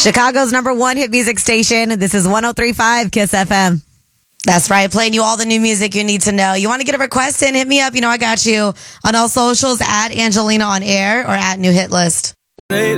Chicago's #1 hit music station. This is 103.5 Kiss FM. That's right. Playing you all the new music you need to know. You want to get a request in? Hit me up. You know I got you on all socials at Angelina on Air or at New Hit List.